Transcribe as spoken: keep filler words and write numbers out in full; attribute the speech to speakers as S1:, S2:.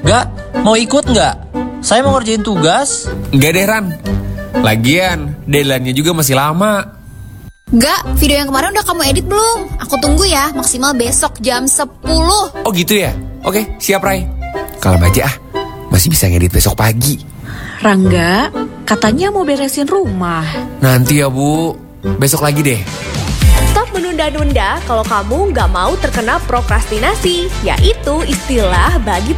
S1: Gak, mau ikut nggak? Saya mau ngerjain tugas.
S2: Enggak deh Ran. Lagian deadline-nya juga masih lama.
S3: Gak, video yang kemarin udah kamu edit belum? Aku tunggu ya, maksimal besok jam sepuluh.
S2: Oh gitu ya? Oke, siap Rai. Kalem aja ah, masih bisa ngedit besok pagi.
S4: Rangga, katanya mau beresin rumah.
S2: Nanti ya Bu, besok lagi deh.
S5: Stop menunda-nunda kalau kamu nggak mau terkena prokrastinasi, yaitu istilah bagi